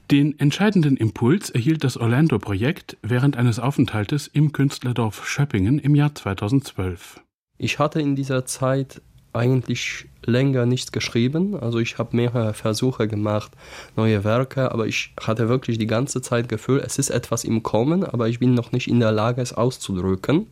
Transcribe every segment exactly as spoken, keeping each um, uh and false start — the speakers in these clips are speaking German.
Den entscheidenden Impuls erhielt das Orlando-Projekt während eines Aufenthaltes im Künstlerdorf Schöppingen im Jahr zweitausendzwölf. Ich hatte in dieser Zeit eigentlich länger nichts geschrieben. Also ich habe mehrere Versuche gemacht, neue Werke, aber ich hatte wirklich die ganze Zeit das Gefühl, es ist etwas im Kommen, aber ich bin noch nicht in der Lage, es auszudrücken.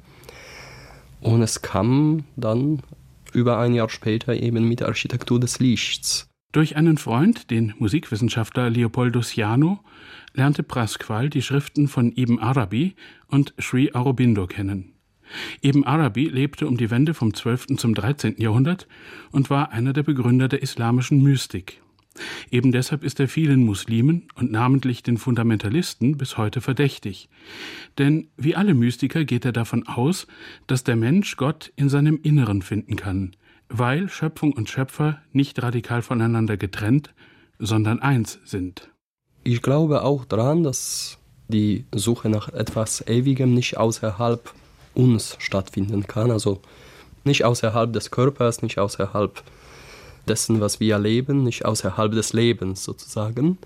Und es kam dann über ein Jahr später eben mit der Architektur des Lichts. Durch einen Freund, den Musikwissenschaftler Leopoldo Ciano, lernte Pasquale die Schriften von Ibn Arabi und Sri Aurobindo kennen. Ibn Arabi lebte um die Wende vom zwölften zum dreizehnten Jahrhundert und war einer der Begründer der islamischen Mystik. Eben deshalb ist er vielen Muslimen und namentlich den Fundamentalisten bis heute verdächtig. Denn wie alle Mystiker geht er davon aus, dass der Mensch Gott in seinem Inneren finden kann, weil Schöpfung und Schöpfer nicht radikal voneinander getrennt, sondern eins sind. Ich glaube auch daran, dass die Suche nach etwas Ewigem nicht außerhalb uns stattfinden kann, also nicht außerhalb des Körpers, nicht außerhalb dessen, was wir erleben, nicht außerhalb des Lebens sozusagen.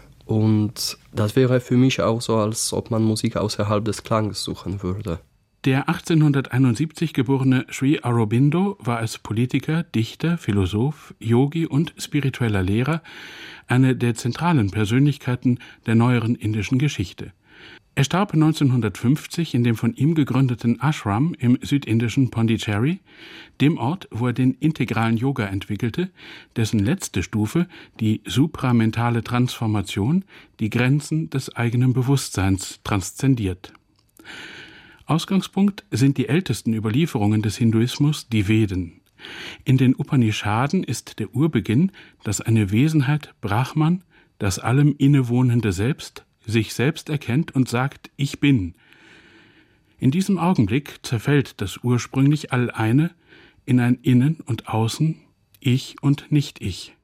Und das wäre für mich auch so, als ob man Musik außerhalb des Klanges suchen würde. Der achtzehnhunderteinundsiebzig geborene Sri Aurobindo war als Politiker, Dichter, Philosoph, Yogi und spiritueller Lehrer eine der zentralen Persönlichkeiten der neueren indischen Geschichte. Er starb neunzehnhundertfünfzig in dem von ihm gegründeten Ashram im südindischen Pondicherry, dem Ort, wo er den integralen Yoga entwickelte, dessen letzte Stufe, die supramentale Transformation, die Grenzen des eigenen Bewusstseins transzendiert. Ausgangspunkt sind die ältesten Überlieferungen des Hinduismus, die Veden. In den Upanishaden ist der Urbeginn, dass eine Wesenheit Brahman, das allem innewohnende Selbst, sich selbst erkennt und sagt, ich bin. In diesem Augenblick zerfällt das ursprünglich All-Eine in ein Innen und Außen, Ich und Nicht-Ich.